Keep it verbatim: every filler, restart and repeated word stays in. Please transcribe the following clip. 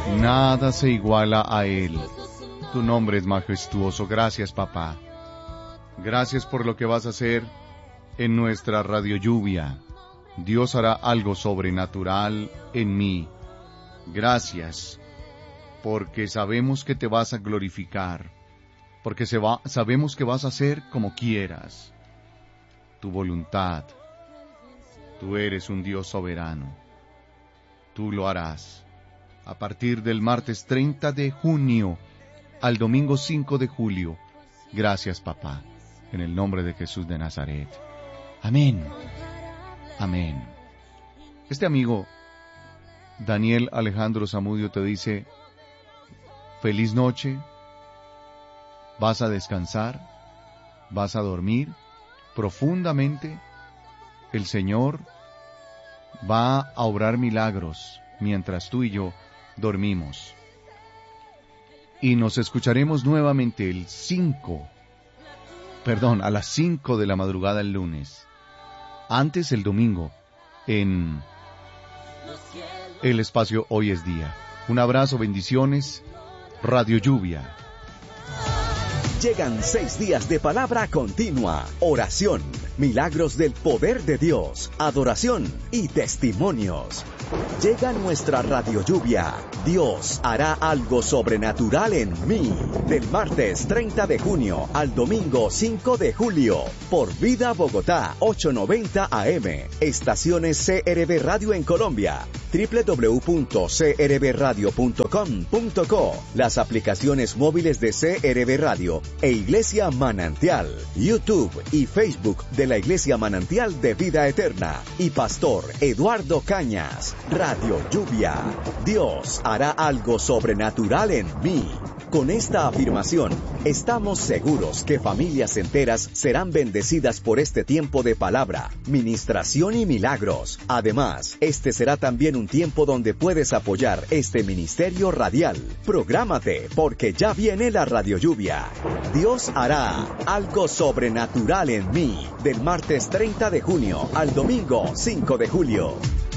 Nada se iguala a Él. Tu nombre es majestuoso. Gracias, papá. Gracias por lo que vas a hacer en nuestra Radio Lluvia. Dios hará algo sobrenatural en mí. Gracias, porque sabemos que te vas a glorificar, porque se va, sabemos que vas a hacer como quieras. Tu voluntad. Tú eres un Dios soberano. Tú lo harás. A partir del martes treinta de junio al domingo cinco de julio. Gracias, papá. En el nombre de Jesús de Nazaret. Amén. Amén. Este amigo, Daniel Alejandro Zamudio, te dice, feliz noche, vas a descansar, vas a dormir profundamente, el Señor va a obrar milagros mientras tú y yo dormimos. Y nos escucharemos nuevamente el cinco, perdón, a las cinco de la madrugada el lunes. Antes el domingo, en el espacio Hoy es Día. Un abrazo, bendiciones, Radio Lluvia. Llegan seis días de palabra continua, oración, milagros del poder de Dios, adoración y testimonios. Llega nuestra Radio Lluvia. Dios hará algo sobrenatural en mí. Del martes treinta de junio al domingo cinco de julio. Por Vida Bogotá, ochocientos noventa A M. Estaciones C R B Radio en Colombia. doble u doble u doble u punto c r b radio punto com punto co. Las aplicaciones móviles de C R B Radio e Iglesia Manantial. YouTube y Facebook de la Iglesia Manantial de Vida Eterna. Y Pastor Eduardo Cañas. Radio Lluvia. Dios hará algo sobrenatural en mí. Con esta afirmación, estamos seguros que familias enteras serán bendecidas por este tiempo de palabra, ministración y milagros. Además, este será también un tiempo donde puedes apoyar este ministerio radial. Prográmate, porque ya viene la Radio Lluvia. Dios hará algo sobrenatural en mí, del martes treinta de junio al domingo cinco de julio.